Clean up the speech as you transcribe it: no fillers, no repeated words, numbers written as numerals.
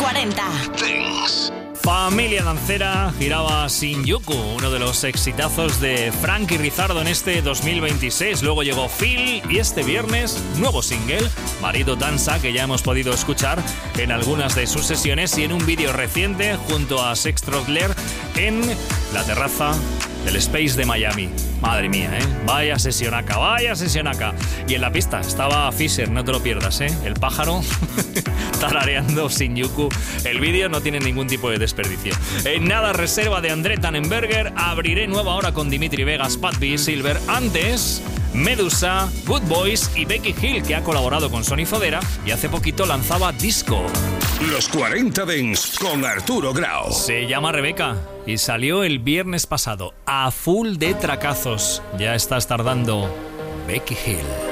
40 Dance. Familia Dancera giraba Shinjuku, uno de los exitazos de Frankie Rizardo en este 2026. Luego llegó Phil y este viernes, nuevo single, Marido Danza, que ya hemos podido escuchar en algunas de sus sesiones y en un vídeo reciente junto a Sex Trotler en la terraza del Space de Miami. Madre mía, vaya sesionaca, vaya sesionaca. Y en la pista estaba Fisher, no te lo pierdas, el pájaro tarareando Shinjuku. El vídeo no tiene ningún tipo de desperdicio. En nada, reserva de André Tannenberger. Abriré nueva hora con Dimitri Vegas, Pat B. Silver. Antes, Medusa, Good Boys y Becky Hill, que ha colaborado con Sony Fodera y hace poquito lanzaba Disco. Los 40 Dance con Arturo Grau. Se llama Rebeca y salió el viernes pasado a full de tracazos. Ya estás tardando, Becky Hill.